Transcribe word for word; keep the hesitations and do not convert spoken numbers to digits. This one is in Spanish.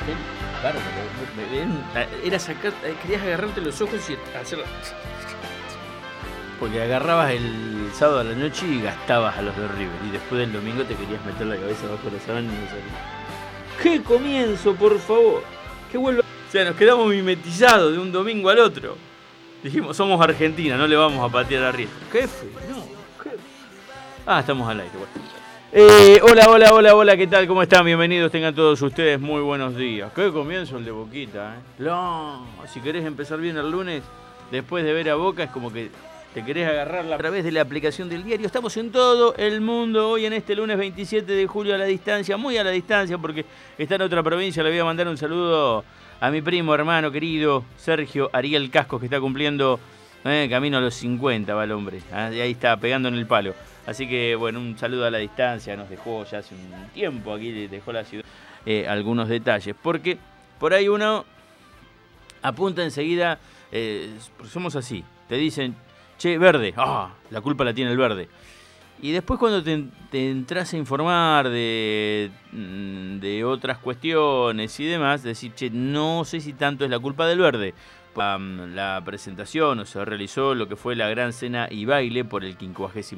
Ten, bárbaro. Me- me- Era sacar, querías agarrarte los ojos y hacerlo. Porque agarrabas el sábado a la noche y gastabas a los de River. Y después del domingo te querías meter la cabeza bajo la sábana y no salías. ¡Qué comienzo, por favor! ¡Qué vuelvo! O sea, nos quedamos mimetizados de un domingo al otro. Dijimos, somos Argentina, no le vamos a patear a Riestra. ¿Qué fue? No, ¿qué? Ah, estamos al aire. Bueno. Eh, hola, hola, hola, hola, ¿qué tal? ¿Cómo están? Bienvenidos tengan todos ustedes, muy buenos días. Qué comienzo el de Boquita, ¿eh? No, si querés empezar bien el lunes, después de ver a Boca, es como que te querés agarrarla a través de la aplicación del diario. Estamos en todo el mundo hoy en este lunes veintisiete de julio a la distancia, muy a la distancia porque está en otra provincia. Le voy a mandar un saludo a mi primo, hermano querido, Sergio Ariel Cascos, que está cumpliendo eh, camino a los cincuenta, va el hombre. ¿eh? Y ahí está, pegando en el palo. Así que, bueno, un saludo a la distancia. Nos dejó ya hace un tiempo aquí, dejó la ciudad eh, algunos detalles. Porque por ahí uno apunta enseguida, eh, somos así, te dicen, che, verde, ah, la culpa la tiene el verde. Y después cuando te, te entras a informar de, de otras cuestiones y demás, decís, che, no sé si tanto es la culpa del verde. La, la presentación, o se realizó lo que fue la gran cena y baile por el quincuagésimo